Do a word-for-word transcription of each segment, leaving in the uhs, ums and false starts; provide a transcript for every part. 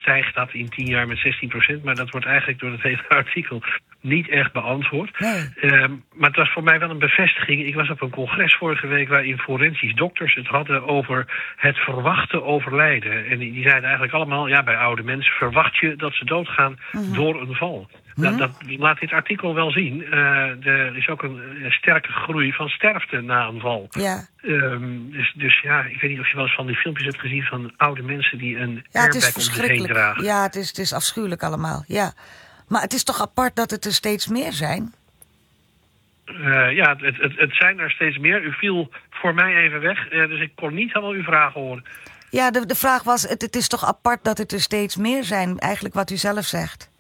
stijgt dat in tien jaar met zestien procent. Maar dat wordt eigenlijk door het hele artikel niet echt beantwoord. Nee. Um, maar het was voor mij wel een bevestiging. Ik was op een congres vorige week waarin forensisch dokters het hadden over het verwachte overlijden. En die, die zeiden eigenlijk allemaal, ja, bij oude mensen verwacht je dat ze doodgaan mm-hmm. door een val. Mm-hmm. Dat, dat laat dit artikel wel zien. Uh, er is ook een, een sterke groei van sterfte na een val. Ja. Um, dus, dus ja, ik weet niet of je wel eens van die filmpjes hebt gezien van oude mensen die een ja, airbag om zich heen dragen. Ja, het is, het is afschuwelijk allemaal, ja. Maar het is toch apart dat het er steeds meer zijn? Uh, ja, het, het, het zijn er steeds meer. U viel voor mij even weg, uh, dus ik kon niet helemaal uw vragen horen. Ja, de, de vraag was, het, het is toch apart dat het er steeds meer zijn? Eigenlijk wat u zelf zegt.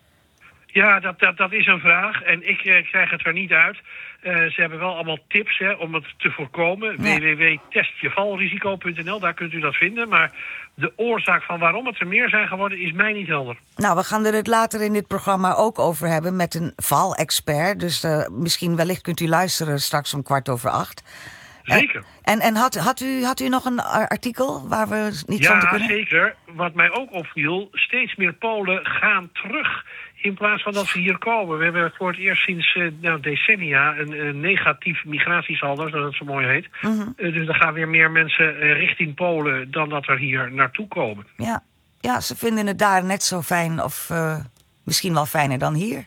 Ja, dat, dat, dat is een vraag en ik uh, krijg het er niet uit. Uh, ze hebben wel allemaal tips hè, om het te voorkomen. Ja. w w w punt testjevalrisico punt n l, daar kunt u dat vinden. Maar de oorzaak van waarom het er meer zijn geworden is mij niet helder. Nou, we gaan er het later in dit programma ook over hebben met een valexpert. Dus uh, misschien wellicht kunt u luisteren straks om kwart over acht. Zeker. En, en had, had, u, had u nog een artikel waar we niet ja, van te kunnen? Ja, zeker. Wat mij ook opviel, steeds meer Polen gaan terug in plaats van dat ze hier komen. We hebben voor het eerst sinds uh, nou, decennia een, een negatief migratiesaldo, zoals het zo mooi heet. Mm-hmm. Uh, dus er gaan weer meer mensen uh, richting Polen dan dat er hier naartoe komen. Ja, ja, ze vinden het daar net zo fijn of uh, misschien wel fijner dan hier.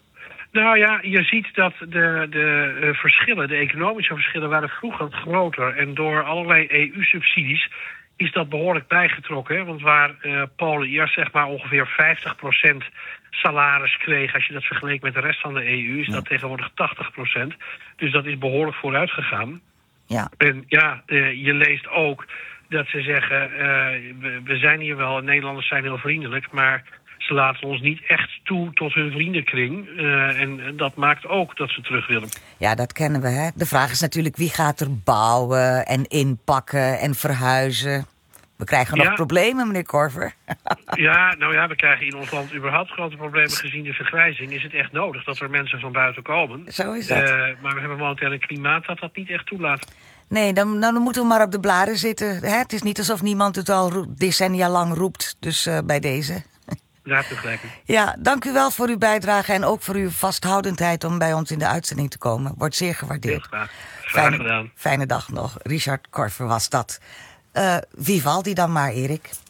Nou ja, je ziet dat de, de uh, verschillen, de economische verschillen, waren vroeger groter. En door allerlei E U-subsidies is dat behoorlijk bijgetrokken. Hè? Want waar uh, Polen eerst zeg maar ongeveer vijftig procent salaris kreeg, als je dat vergeleek met de rest van de E U, is ja. dat tegenwoordig tachtig procent. Dus dat is behoorlijk vooruit gegaan. Ja. En ja, uh, je leest ook dat ze zeggen, uh, we, we zijn hier wel, Nederlanders zijn heel vriendelijk, maar ze laten ons niet echt toe tot hun vriendenkring. Uh, en dat maakt ook dat ze terug willen. Ja, dat kennen we, hè. De vraag is natuurlijk wie gaat er bouwen en inpakken en verhuizen. We krijgen nog ja. problemen, meneer Korver. Ja, nou ja, we krijgen in ons land überhaupt grote problemen gezien de vergrijzing. Is het echt nodig dat er mensen van buiten komen? Zo is dat. Uh, maar we hebben momenteel een klimaat dat dat niet echt toelaat. Nee, dan, dan moeten we maar op de blaren zitten. Hè? Het is niet alsof niemand het al decennia lang roept. Dus uh, bij deze. Daar tegelijk. Ja, dank u wel voor uw bijdrage en ook voor uw vasthoudendheid om bij ons in de uitzending te komen. Wordt zeer gewaardeerd. Heel graag. Graag fijne, gedaan. Fijne dag nog. Richard Korver was dat. Uh, Vivaldi dan maar, Erik.